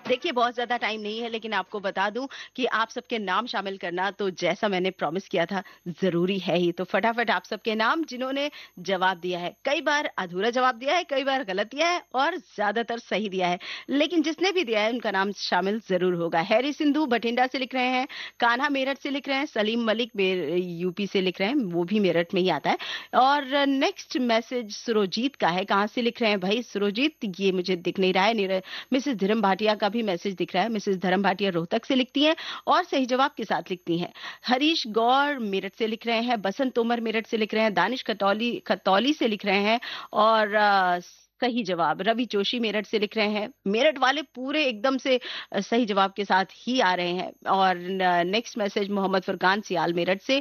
देखिए, बहुत ज़्यादा टाइम नहीं है, लेकिन आपको बता दूँ कि आप सबके नाम शामिल करना तो जैसा मैंने प्रॉमिस किया था, ज़रूरी है ही। तो फटाफट आप सबके नाम जिन्होंने जवाब दिया है, कई बार अधूरा जवाब दिया है, कई बार गलत दिया है और ज़्यादातर सही दिया है। लेकिन जिसने भी दिया है, उनका नाम शामिल ज़रूर होगा। हैरी सिंधु बठिंडा से लिख रहे हैं, कान्हा मेरठ से लिख रहे हैं, सलीम मलिक यूपी से लिख रहे हैं, वो भी मेरठ में ही आता है। और नेक्स्ट मैसेज सुरजीत का है, कहाँ से लिख रहे हैं भाई सुरजीत? ये मुझे दिख नहीं रहा है। मिसेस धर्म भाटिया का भी मैसेज दिख रहा है। मिसेस धर्म भाटिया रोहतक से लिखती हैं और सही जवाब के साथ लिखती हैं। हरीश गौर मेरठ से लिख रहे हैं, बसंत तोमर मेरठ से लिख रहे हैं, दानिश खतौली से लिख रहे हैं और सही जवाब रवि जोशी मेरठ से लिख रहे हैं। मेरठ वाले पूरे एकदम से सही जवाब के साथ ही आ रहे हैं। और नेक्स्ट मैसेज मोहम्मद फुरकान सियाल मेरठ से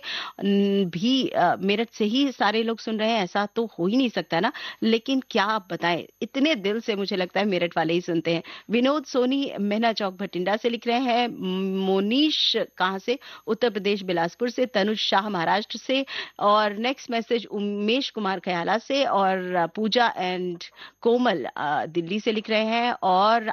भी मेरठ से ही सारे लोग सुन रहे हैं, ऐसा तो हो ही नहीं सकता ना। लेकिन क्या आप बताएं, इतने दिल से मुझे लगता है मेरठ वाले ही सुनते हैं। विनोद सोनी मेहना चौक भटिंडा से लिख रहे हैं। मोनीश कहाँ से? उत्तर प्रदेश बिलासपुर से। तनुज शाह महाराष्ट्र से। और नेक्स्ट मैसेज उमेश कुमार खयाला से। और पूजा एंड कोमल दिल्ली से लिख रहे हैं। और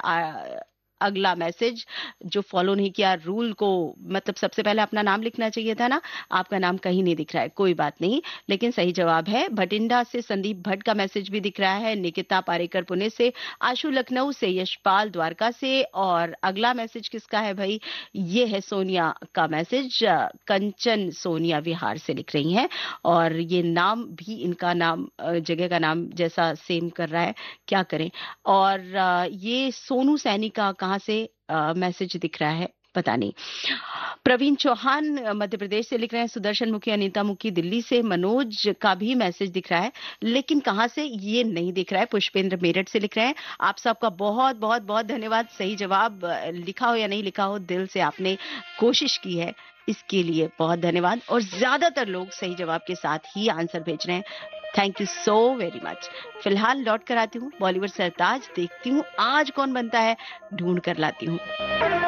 अगला मैसेज जो फॉलो नहीं किया रूल को, मतलब सबसे पहले अपना नाम लिखना चाहिए था ना, आपका नाम कहीं नहीं दिख रहा है, कोई बात नहीं, लेकिन सही जवाब है। भटिंडा से संदीप भट्ट का मैसेज भी दिख रहा है। निकिता पारेकर पुणे से। आशु लखनऊ से। यशपाल द्वारका से। और अगला मैसेज किसका है भाई? ये है सोनिया का मैसेज। कंचन सोनिया विहार से लिख रही हैं। और ये नाम भी इनका नाम जगह का नाम जैसा सेम कर रहा है, क्या करें। और ये सोनू सैनी का कहाँ से मैसेज दिख रहा है पता नहीं। प्रवीण चौहान मध्य प्रदेश से लिख रहे हैं। सुदर्शन मुखी अनीता मुखी दिल्ली से। मनोज का भी मैसेज दिख रहा है, लेकिन कहां से ये नहीं दिख रहा है। पुष्पेंद्र मेरठ से लिख रहे हैं। आप सबका बहुत बहुत बहुत धन्यवाद। सही जवाब लिखा हो या नहीं लिखा हो, दिल से आपने कोशिश की है, इसके लिए बहुत धन्यवाद। और ज्यादातर लोग सही जवाब के साथ ही आंसर भेज रहे हैं। Thank you so very much. फिलहाल लौट कर आती हूँ बॉलीवुड सरताज, देखती हूँ आज कौन बनता है, ढूंढ कर लाती हूँ।